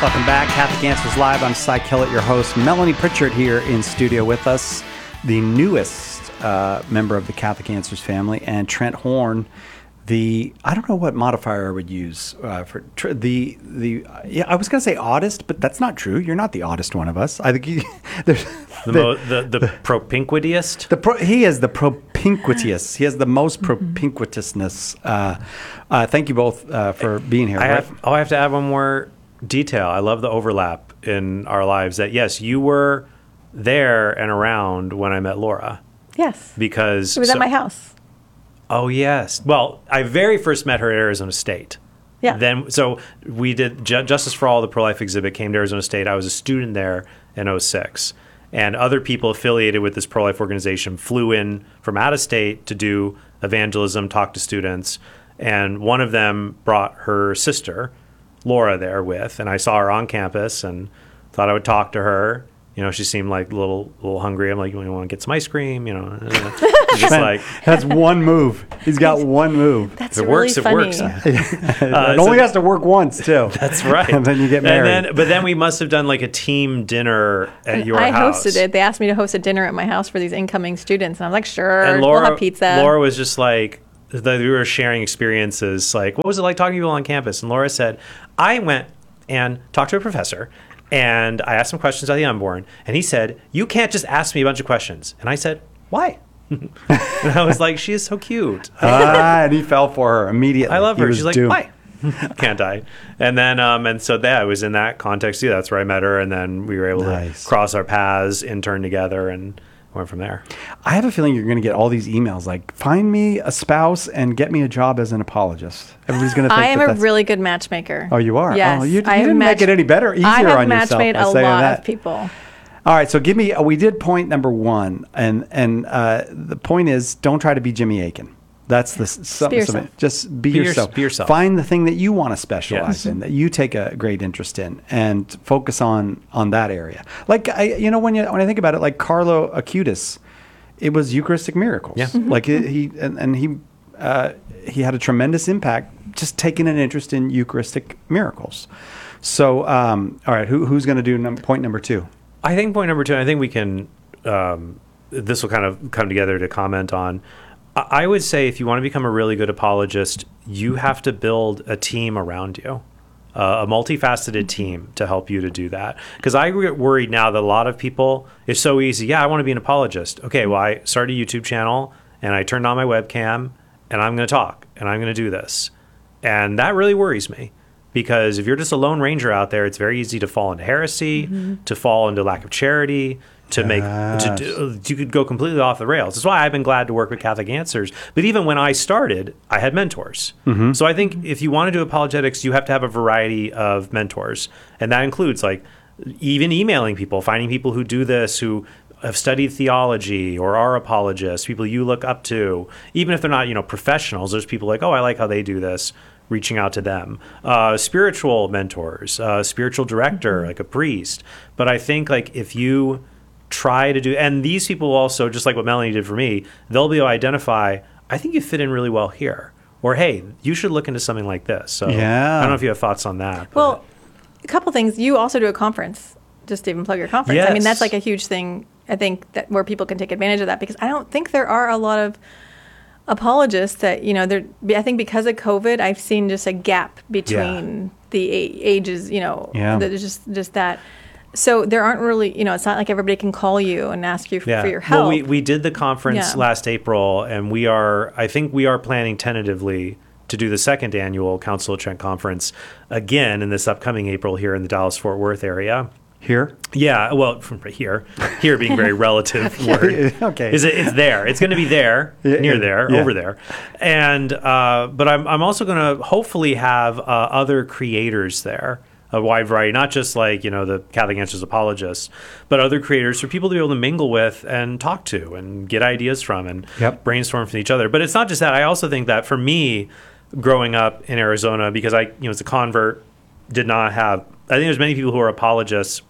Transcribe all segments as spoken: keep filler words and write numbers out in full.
Welcome back. Catholic Answers Live. I'm Cy Kellett, your host. Melanie Pritchard here in studio with us, the newest uh, member of the Catholic Answers family, and Trent Horn, the, I don't know what modifier I would use uh, for tr- the, the, uh, yeah, I was going to say oddest, but that's not true. You're not the oddest one of us. I think you, there's, the, mo- the, the, the propinquitiest? The pro, he is the propinquitious. He has the most propinquitousness. Uh, uh, thank you both uh, for being here. I Right? have, oh, I have to add one more detail. I love the overlap in our lives that, yes, you were there and around when I met Laura. Yes. Because... It was so, at my house. Oh, yes. Well, I very first met her at Arizona State. Yeah. Then, so we did Ju- Justice for All, the pro-life exhibit, came to Arizona State. I was a student there in oh six. And other people affiliated with this pro-life organization flew in from out of state to do evangelism, talk to students. And one of them brought her sister, Laura, there with. And I saw her on campus and thought I would talk to her. You know, she seemed like a little, little hungry. I'm like, you want to get some ice cream? You know, just like that's one move. He's got one move. That's if it really works, funny. it works. it uh, only so, has to work once too. That's right. And then you get married. And then, but then we must have done like a team dinner at your I house. hosted it. They asked me to host a dinner at my house for these incoming students, and I'm like, sure, And Laura, we'll have pizza. Laura was just like, the, we were sharing experiences. Like, what was it like talking to people on campus? And Laura said, I went and talked to a professor. And I asked him questions about the unborn. And he said, you can't just ask me a bunch of questions. And I said, why? And I was like, she is so cute. ah, and he fell for her immediately. I love He her. was She's like, doomed. why? Can't I? And then, um, and so that was in that context too. That's where I met her. And then we were able Nice. to cross our paths, intern together, and went from there. I have a feeling you're going to get all these emails like, find me a spouse and get me a job as an apologist. Everybody's going to think I am that a that's... really good matchmaker. Oh, you are? Yes. Oh, you, you I have didn't match- make it any better, easier I have on yourself. matchmade by a saying lot that. of people. All right, so give me, uh, we did point number one. And, and uh, the point is, don't try to be Jimmy Akin. That's the something. yourself. Just be, Be your- yourself. be yourself. Find the thing that you want to specialize Yes. in, that you take a great interest in, and focus on on that area. Like I, you know, when you when I think about it, like Carlo Acutis, it was Eucharistic miracles. Yeah. Mm-hmm. Like it, he and, and he uh, he had a tremendous impact just taking an interest in Eucharistic miracles. So, um, all right, who, who's going to do num- point number two? I think point number two, and I think we can, um, this will kind of come together to comment on. I I would say if you want to become a really good apologist, you have to build a team around you, uh, a multifaceted team to help you to do that. Because I get worried now that a lot of people, it's so easy. Yeah, I want to be an apologist. Okay, well, I started a YouTube channel and I turned on my webcam and I'm going to talk and I'm going to do this. And that really worries me. Because if you're just a lone ranger out there, it's very easy to fall into heresy, mm-hmm. to fall into lack of charity, to make to do, you could go completely off the rails. That's why I've been glad to work with Catholic Answers. But even when I started, I had mentors. Mm-hmm. So I think if you want to do apologetics, you have to have a variety of mentors, and that includes like even emailing people, finding people who do this, who have studied theology or are apologists, people you look up to, even if they're not, you know, professionals. There's people like, oh, I like how they do this. Reaching out to them, uh, spiritual mentors, uh, spiritual director, mm-hmm. like a priest. But I think like if you try to do, and these people also, just like what Melanie did for me, they'll be able to identify, I think you fit in really well here. Or, hey, you should look into something like this. So yeah. I don't know if you have thoughts on that. But. Well, a couple things. You also do a conference, just to even plug your conference. Yes. I mean, that's like a huge thing, I think, that where people can take advantage of that, because I don't think there are a lot of apologists that, you know, there. I think because of COVID, I've seen just a gap between yeah. the a- ages, you know, yeah. there's just, just that. So there aren't really, you know, it's not like everybody can call you and ask you f- yeah. for your help. Well, we, we did the conference yeah. last April, and we are, I think we are planning tentatively to do the second annual Council of Trent Conference again in this upcoming April here in the Dallas-Fort Worth area. Here? Yeah, well, from here, here being very relative word. Okay. Is it? It's there. It's going to be there, Yeah, near yeah, there, yeah. over there, and uh, but I'm I'm also going to hopefully have uh, other creators there, a wide variety, not just like you know the Catholic Answers apologists, but other creators for people to be able to mingle with and talk to and get ideas from and Yep. brainstorm from each other. But it's not just that. I also think that for me, growing up in Arizona, because I you know as a convert did not have. I think there's many people who are apologists.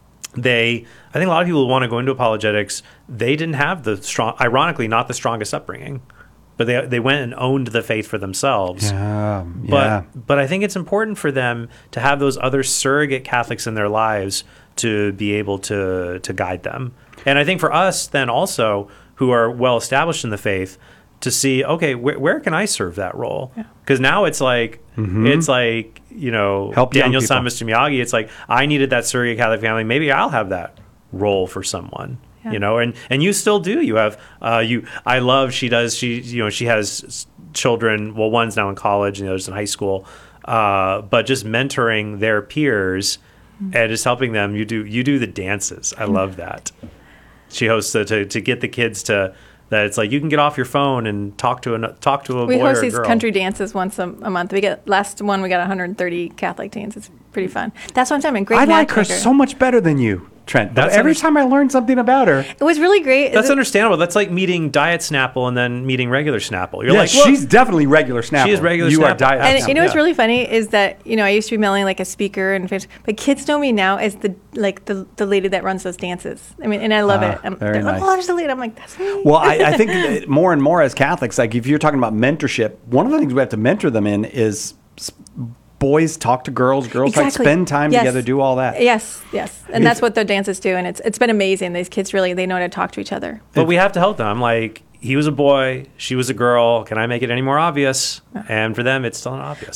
They, I think a lot of people who want to go into apologetics, they didn't have the strong, ironically, not the strongest upbringing. but they they went and owned the faith for themselves. Yeah, But yeah. but I think it's important for them to have those other surrogate Catholics in their lives to be able to to guide them. And I think for us then also, who are well established in the faith, to see, okay, wh- where can I serve that role? Because now it's like it's like you know Help young Daniel's son, people. Mister Miyagi. It's like I needed that surrogate Catholic family. Maybe I'll have that role for someone. Yeah. You know, and and you still do. You have uh, you. I love she does. She you know she has s- children. Well, one's now in college and the other's in high school. Uh, but just mentoring their peers and just helping them. You do you do the dances. I love that. She hosts to, to to get the kids to that. It's like you can get off your phone and talk to a talk to a We boy host or a these girl. country dances once a, a month. We get last one we got one hundred thirty Catholic teens. It's pretty fun. That's what I'm saying. Great I like her matchmaker. so much better than you, Trent. But That's every underst- time I learn something about her, It was really great. That's Is it- understandable. That's like meeting Diet Snapple and then meeting regular Snapple. You're yeah, like, well, she's definitely regular Snapple. She is regular You are Snapple. diet. And Snapple. you know what's Yeah. really funny is that you know I used to be Melanie like a speaker and face- but kids know me now as the like the the lady that runs those dances. I mean, and I love Ah, it. I'm, very they're like, nice. oh, there's the lady. I'm like, that's me. Well, I, I think that more and more as Catholics, like if you're talking about mentorship, one of the things we have to mentor them in is s- boys talk to girls, girls like Exactly. spend time Yes. together, do all that. Yes, yes, and that's what the dances do, and it's it's been amazing. These kids really they know how to talk to each other. But we have to help them. I'm like, he was a boy, she was a girl. Can I make it any more obvious? And for them, it's still not obvious.